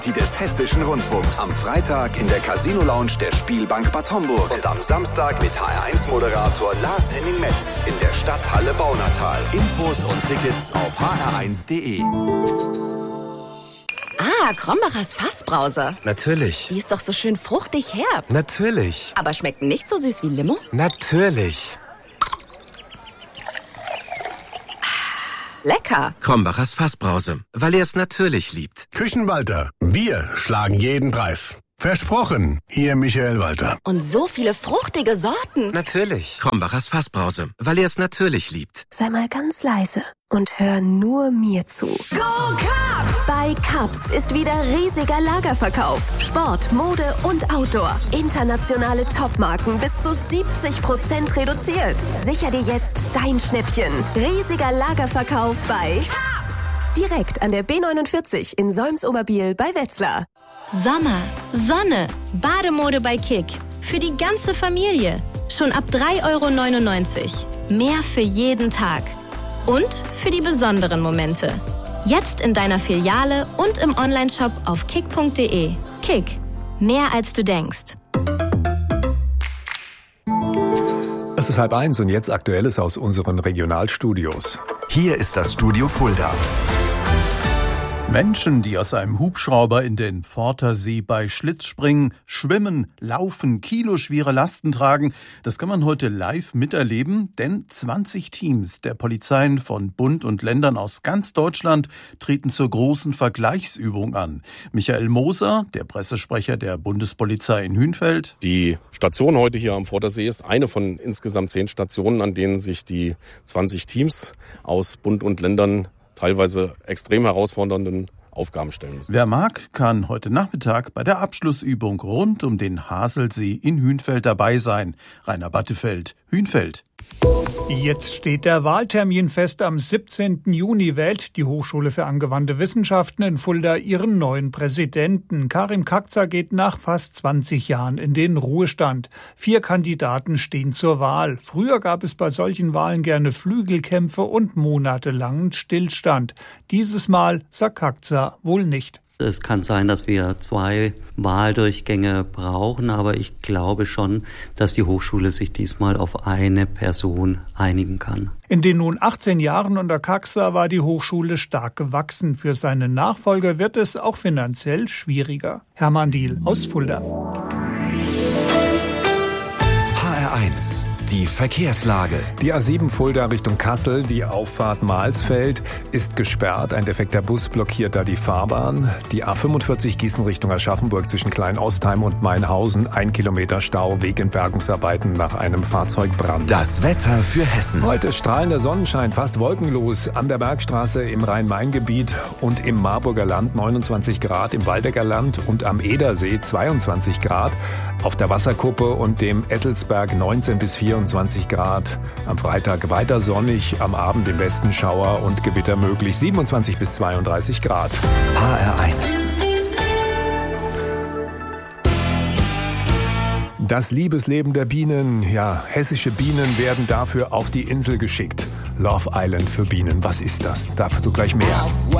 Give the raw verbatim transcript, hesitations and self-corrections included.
Die des Hessischen Rundfunks. Am Freitag in der Casino Lounge der Spielbank Bad Homburg. Und am Samstag mit H R eins Moderator Lars-Henning Metz in der Stadthalle Baunatal. Infos und Tickets auf h r eins punkt d e. Ah, Krombachers Fassbrause. Natürlich. Die ist doch so schön fruchtig herb. Natürlich. Aber schmeckt nicht so süß wie Limo? Natürlich. Lecker. Krombachers Fassbrause, weil er es natürlich liebt. Küchenwalter, wir schlagen jeden Preis. Versprochen, Ihr Michael Walter. Und so viele fruchtige Sorten. Natürlich. Krombachers Fassbrause, weil er es natürlich liebt. Sei mal ganz leise und hör nur mir zu. Go Cubs! Bei Cubs ist wieder riesiger Lagerverkauf. Sport, Mode und Outdoor. Internationale Topmarken bis zu siebzig Prozent reduziert. Sicher dir jetzt dein Schnäppchen. Riesiger Lagerverkauf bei Cubs! Direkt an der B neunundvierzig in Solms-Oberbiel bei Wetzlar. Sommer, Sonne, Bademode bei Kick. Für die ganze Familie. Schon ab drei Euro neunundneunzig. Mehr für jeden Tag. Und für die besonderen Momente. Jetzt in deiner Filiale und im Onlineshop auf kick punkt de. Kick. Mehr als du denkst. Es ist halb eins und jetzt Aktuelles aus unseren Regionalstudios. Hier ist das Studio Fulda. Menschen, die aus einem Hubschrauber in den Pfortersee bei Schlitz springen, schwimmen, laufen, kiloschwere Lasten tragen, das kann man heute live miterleben, denn zwanzig Teams der Polizeien von Bund und Ländern aus ganz Deutschland treten zur großen Vergleichsübung an. Michael Moser, der Pressesprecher der Bundespolizei in Hünfeld. Die Station heute hier am Pfortersee ist eine von insgesamt zehn Stationen, an denen sich die zwanzig Teams aus Bund und Ländern teilweise extrem herausfordernden Aufgaben stellen müssen. Wer mag, kann heute Nachmittag bei der Abschlussübung rund um den Haselsee in Hünfeld dabei sein. Rainer Battefeld, Hünfeld. Jetzt steht der Wahltermin fest. Am siebzehnten Juni wählt die Hochschule für angewandte Wissenschaften in Fulda ihren neuen Präsidenten. Karim Kakza geht nach fast zwanzig Jahren in den Ruhestand. Vier Kandidaten stehen zur Wahl. Früher gab es bei solchen Wahlen gerne Flügelkämpfe und monatelangen Stillstand. Dieses Mal, sagt Kakza, wohl nicht. Es kann sein, dass wir zwei Wahldurchgänge brauchen, aber ich glaube schon, dass die Hochschule sich diesmal auf eine Person einigen kann. In den nun achtzehn Jahren unter Kakza war die Hochschule stark gewachsen. Für seine Nachfolger wird es auch finanziell schwieriger. Hermann Diehl aus Fulda. H R eins. Die Verkehrslage. Die A sieben Fulda Richtung Kassel, die Auffahrt Mahlsfeld, ist gesperrt. Ein defekter Bus blockiert da die Fahrbahn. Die A fünfundvierzig Gießen Richtung Aschaffenburg zwischen Kleinostheim und Mainhausen. Ein Kilometer Stau, Wegentbergungsarbeiten nach einem Fahrzeugbrand. Das Wetter für Hessen. Heute strahlender Sonnenschein, fast wolkenlos. An der Bergstraße im Rhein-Main-Gebiet und im Marburger Land neunundzwanzig Grad, im Waldecker Land und am Edersee zweiundzwanzig Grad. Auf der Wasserkuppe und dem Ettelsberg neunzehn bis vierundzwanzig Grad. Am Freitag weiter sonnig, am Abend im Westen Schauer und Gewitter möglich. siebenundzwanzig bis zweiunddreißig Grad. H R eins. Das Liebesleben der Bienen. Ja, hessische Bienen werden dafür auf die Insel geschickt. Love Island für Bienen. Was ist das? Dazu gleich mehr.